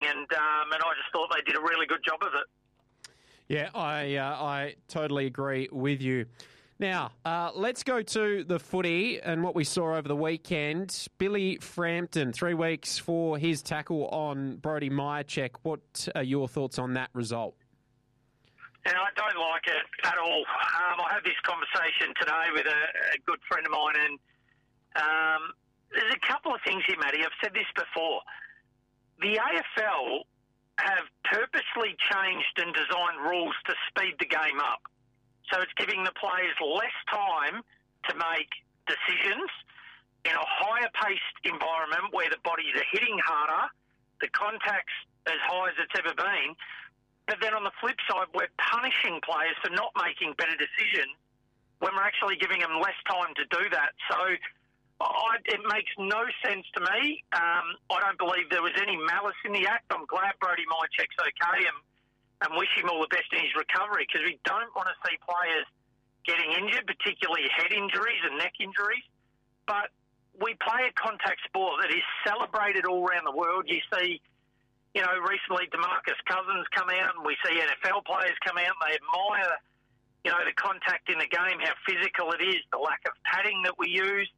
and I just thought they did a really good job of it. Yeah, I totally agree with you. Now, let's go to the footy and what we saw over the weekend. Billy Frampton, 3 weeks for his tackle on Brodie Mihocek. What are your thoughts on that result? And I don't like it at all. I had this conversation today with a good friend of mine, and there's a couple of things here, Matty. I've said this before. The AFL have purposely changed and designed rules to speed the game up. So it's giving the players less time to make decisions in a higher-paced environment where the bodies are hitting harder, the contact's as high as it's ever been. But then on the flip side, we're punishing players for not making better decisions when we're actually giving them less time to do that. So it makes no sense to me. I don't believe there was any malice in the act. I'm glad Brodie Mihocek's okay and wish him all the best in his recovery, because we don't want to see players getting injured, particularly head injuries and neck injuries. But we play a contact sport that is celebrated all around the world. You see, recently DeMarcus Cousins come out, and we see NFL players come out and they admire, the contact in the game, how physical it is, the lack of padding that we use.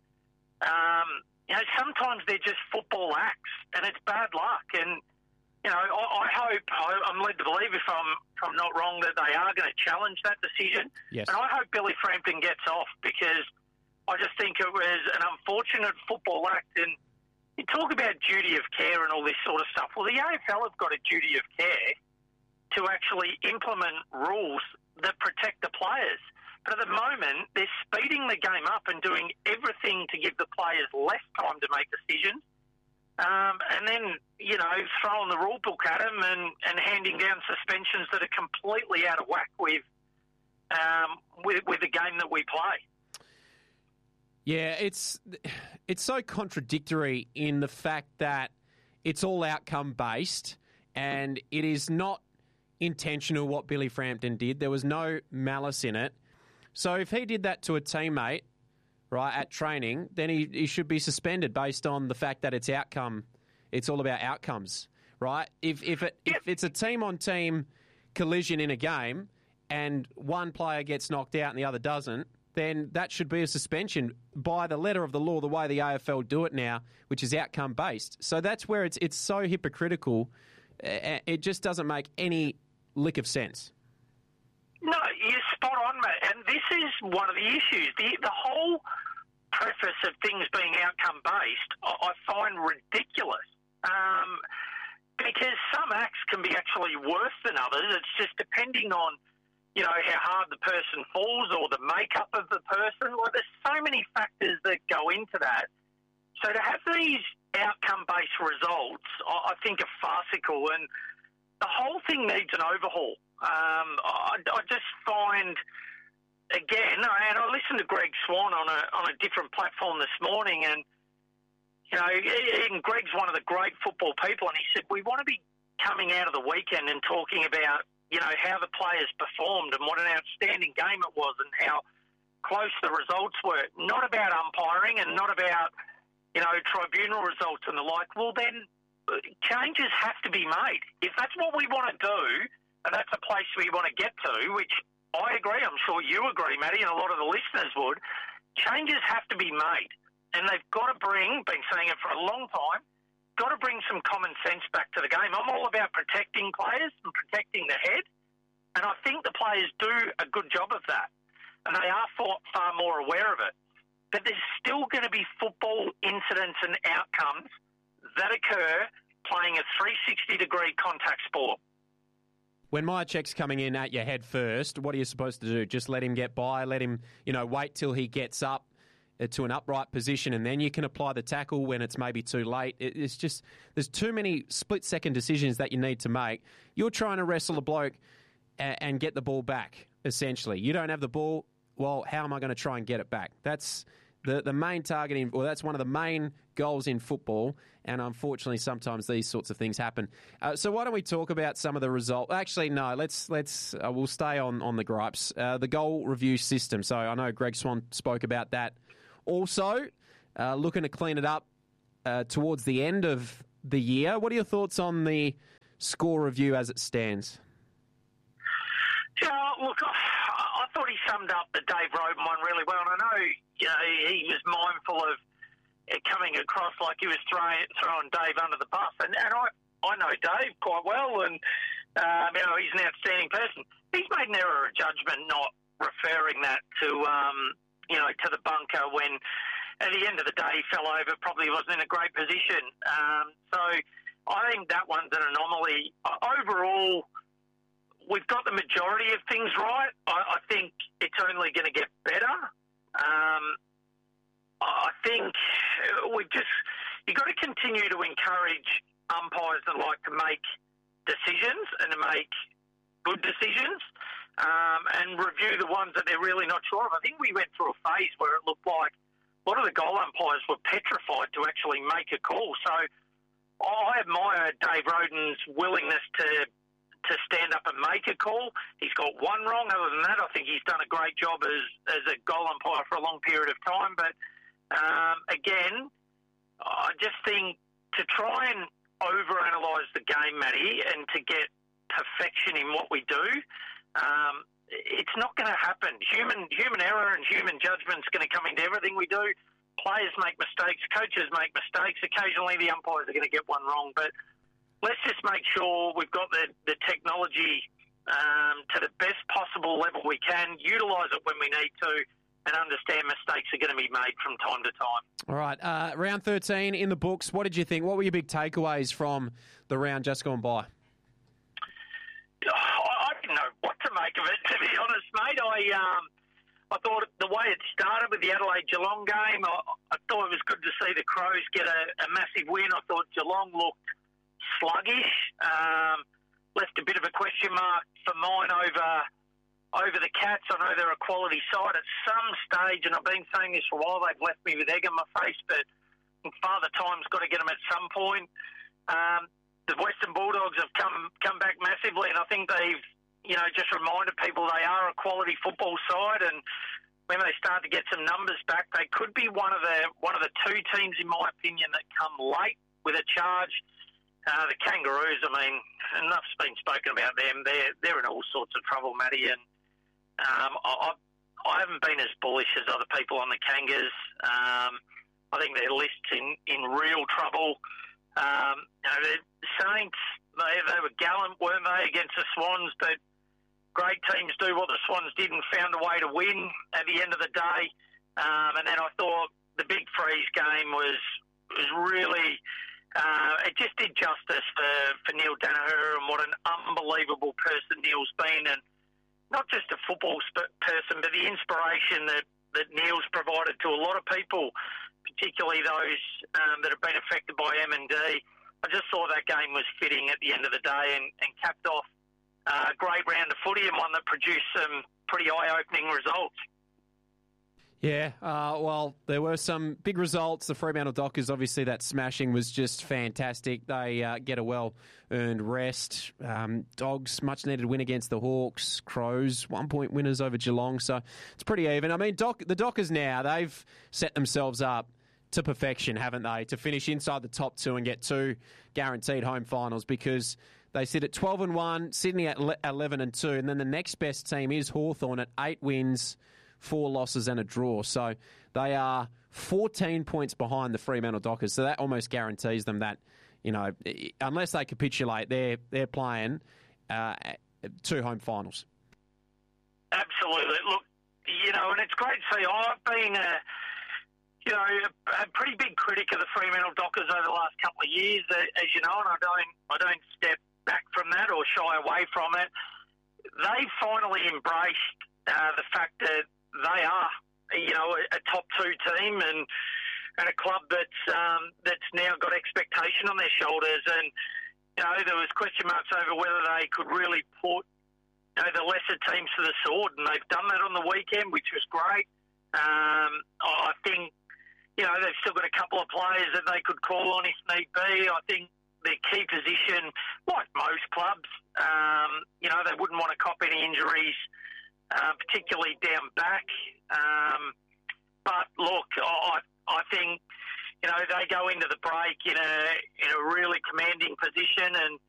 Sometimes they're just football acts, and it's bad luck. And I hope, I'm led to believe, if I'm not wrong, that they are going to challenge that decision. Yes. And I hope Billy Frampton gets off, because I just think it was an unfortunate football act. And you talk about duty of care and all this sort of stuff. Well, the AFL have got a duty of care to actually implement rules that protect the players. But at the moment, they're speeding the game up and doing everything to give the players less time to make decisions. And then, throwing the rule book at them and handing down suspensions that are completely out of whack with the game that we play. Yeah, it's so contradictory in the fact that it's all outcome-based and it is not intentional what Billy Frampton did. There was no malice in it. So if he did that to a teammate, right, at training, then he should be suspended based on the fact that it's outcome. It's all about outcomes, right? If it's a team-on-team collision in a game and one player gets knocked out and the other doesn't, then that should be a suspension by the letter of the law, the way the AFL do it now, which is outcome-based. So that's where it's so hypocritical. It just doesn't make any lick of sense. No, you're spot on, mate. And this is one of the issues. The whole preface of things being outcome-based, I find ridiculous. Because some acts can be actually worse than others. It's just depending on, how hard the person falls or the makeup of the person. Well, there's so many factors that go into that. So to have these outcome-based results, I think are farcical, and the whole thing needs an overhaul. I just find, again, and I listened to Greg Swan on a different platform this morning, and Greg's one of the great football people, and he said we want to be coming out of the weekend and talking about how the players performed and what an outstanding game it was and how close the results were. Not about umpiring and not about tribunal results and the like. Well, then changes have to be made. If that's what we want to do, and that's a place we want to get to, which I agree, I'm sure you agree, Matty, and a lot of the listeners would, changes have to be made. And they've got to been saying it for a long time, got to bring some common sense back to the game. I'm all about protecting players and protecting the head, and I think the players do a good job of that, and they are far more aware of it. But there's still going to be football incidents and outcomes that occur playing a 360-degree contact sport. When Mihocek's coming in at your head first, what are you supposed to do? Just let him get by, let him, wait till he gets up to an upright position, and then you can apply the tackle when it's maybe too late. It's just, there's too many split-second decisions that you need to make. You're trying to wrestle a bloke and get the ball back, essentially. You don't have the ball, well, how am I going to try and get it back? That's the main target, that's one of the main goals in football, and unfortunately sometimes these sorts of things happen. So why don't we talk about some of the results? Actually, no, we'll stay on the gripes. The goal review system. So I know Greg Swan spoke about that. Also, looking to clean it up towards the end of the year. What are your thoughts on the score review as it stands? Yeah, look, I thought he summed up the Dave Roden one really well. And I know, he was mindful of it coming across like he was throwing Dave under the bus. And I know Dave quite well, and he's an outstanding person. He's made an error of judgment not referring that to to the bunker when, at the end of the day, he fell over, probably wasn't in a great position. So I think that one's an anomaly. Overall, we've got the majority of things right. I think it's only going to get better. I think you've got to continue to encourage umpires that like to make decisions and to make good decisions, and review the ones that they're really not sure of. I think we went through a phase where it looked like a lot of the goal umpires were petrified to actually make a call. So I admire Dave Roden's willingness to stand up and make a call. He's got one wrong. Other than that, I think he's done a great job as a goal umpire for a long period of time. But again, I just think to try and overanalyze the game, Matty, and to get perfection in what we do, it's not going to happen. Human error and human judgment is going to come into everything we do. Players make mistakes, coaches make mistakes. Occasionally the umpires are going to get one wrong, but let's just make sure we've got the technology to the best possible level we can, utilise it when we need to, and understand mistakes are going to be made from time to time. All right, round 13 in the books. What did you think? What were your big takeaways from the round just gone by? I didn't know what to make of it, to be honest, mate. I thought the way it started with the Adelaide-Geelong game, I thought it was good to see the Crows get a massive win. I thought Geelong looked sluggish, left a bit of a question mark for mine over the Cats. I know they're a quality side at some stage, and I've been saying this for a while, they've left me with egg on my face, but Father Time's got to get them at some point. The Western Bulldogs have come back massively, and I think they've just reminded people they are a quality football side, and when they start to get some numbers back, they could be one of the two teams, in my opinion, that come late with a charge. The Kangaroos, I mean, enough's been spoken about them. They're in all sorts of trouble, Matty, and I haven't been as bullish as other people on the Kangas. I think their list's in real trouble. The Saints, they were gallant, weren't they, against the Swans, but great teams do what the Swans did and found a way to win at the end of the day. And then I thought the Big Freeze game was really... it just did justice for Neil Danaher and what an unbelievable person Neil's been, and not just a football person, but the inspiration that Neil's provided to a lot of people, particularly those that have been affected by M&D. I just thought that game was fitting at the end of the day and capped off a great round of footy, and one that produced some pretty eye-opening results. Yeah, well, there were some big results. The Fremantle Dockers, obviously, that smashing was just fantastic. They get a well-earned rest. Dogs, much-needed win against the Hawks. Crows, 1-point winners over Geelong, so it's pretty even. I mean, the Dockers now, they've set themselves up to perfection, haven't they, to finish inside the top two and get 2 guaranteed home finals, because they sit at 12-1, Sydney at 11-2, and then the next best team is Hawthorn at 8 wins, 4 losses and a draw. So they are 14 points behind the Fremantle Dockers. So that almost guarantees them that, unless they capitulate, they're playing 2 home finals. Absolutely. Look, and it's great to see. I've been a pretty big critic of the Fremantle Dockers over the last couple of years, as you know, and I don't step back from that or shy away from it. They finally embraced the fact that they are, a top 2 team and a club that's now got expectation on their shoulders. And there was question marks over whether they could really put the lesser teams to the sword, and they've done that on the weekend, which was great. I think they've still got a couple of players that they could call on if need be. I think their key position, like most clubs, they wouldn't want to cop any injuries, particularly down back. But look, I think they go into the break in a really commanding position, and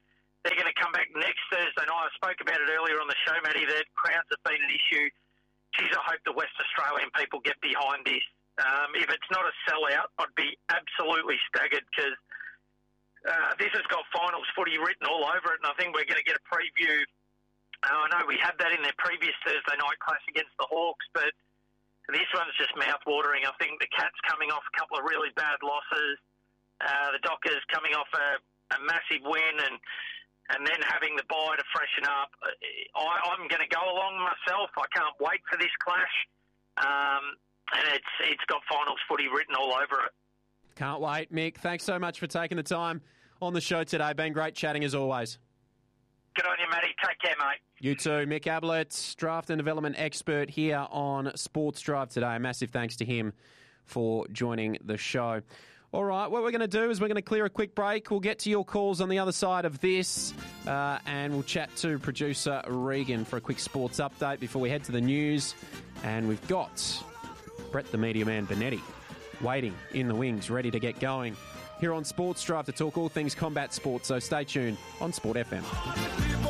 They're going to come back next Thursday night. I spoke about it earlier on the show, Matty, that crowds have been an issue. Geez, I hope the West Australian people get behind this. If it's not a sellout, I'd be absolutely staggered because this has got finals footy written all over it, and I think we're going to get a preview. I know we had that in their previous Thursday night clash against the Hawks, but this one's just mouth-watering. I think the Cats coming off a couple of really bad losses, the Dockers coming off a massive win, and then having the bye to freshen up. I'm going to go along myself. I can't wait for this clash. And it's got finals footy written all over it. Can't wait, Mick. Thanks so much for taking the time on the show today. Been great chatting as always. Good on you, Matty. Take care, mate. You too. Mick Ablett, draft and development expert here on Sports Drive today. Massive thanks to him for joining the show. All right, what we're going to do is we're going to clear a quick break. We'll get to your calls on the other side of this, and we'll chat to producer Regan for a quick sports update before we head to the news. And we've got Brett the Media Man Benetti waiting in the wings, ready to get going here on Sports Drive to talk all things combat sports. So stay tuned on Sport FM.